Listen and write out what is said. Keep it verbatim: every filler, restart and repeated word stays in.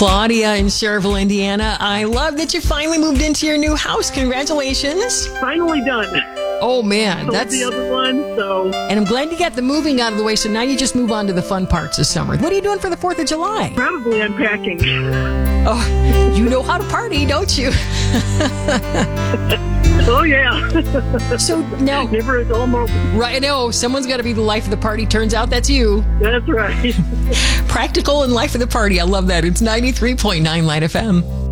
Claudia in Schererville, Indiana. I love that you finally moved into your new house. Congratulations. Finally done. Oh, man. Sold That's the other one, so. And I'm glad you got the moving out of the way, so now you just move on to the fun parts this summer. What are you doing for the fourth of July? Probably unpacking. Oh, you know how to party, don't you? Oh, yeah. So now, Never a dull moment. right, no, someone's got to be the life of the party. Turns out that's you. That's right. Practical and life of the party. I love that. It's ninety-three point nine Light F M.